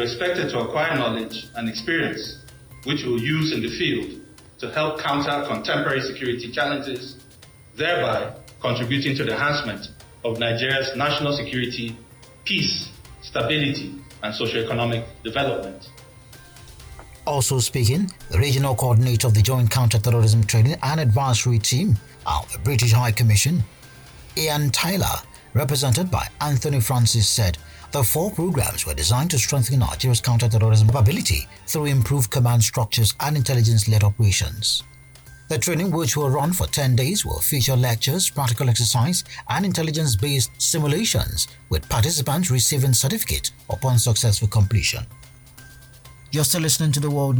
expected to acquire knowledge and experience which we will use in the field to help counter contemporary security challenges, thereby contributing to the enhancement of Nigeria's national security, peace, stability, and socio-economic development. Also speaking, the regional coordinator of the Joint Counter-Terrorism Training and Advisory Team of the British High Commission, Ian Tyler, represented by Anthony Francis, said the 4 programs were designed to strengthen Nigeria's counter-terrorism capability through improved command structures and intelligence-led operations. The training, which will run for 10 days, will feature lectures, practical exercise, and intelligence-based simulations, with participants receiving certificate upon successful completion. You're still listening to The World